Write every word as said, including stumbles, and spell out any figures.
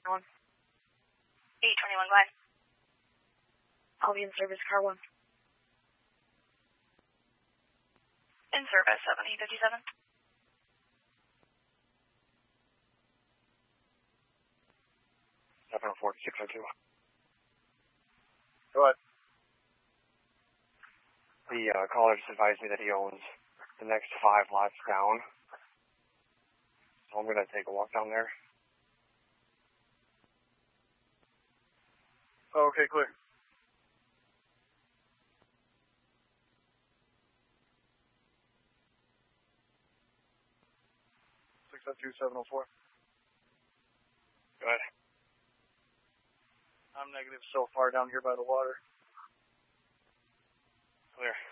one. eight twenty-one, go ahead. I'll be in service, car one. In service, seven eight fifty-seven. seven oh four, six oh two. Go ahead. The uh, caller just advised me that he owns the next five lots down. So I'm going to take a walk down there. Okay, clear. six oh two, seven oh four. Go ahead. I'm negative so far down here by the water. Clear.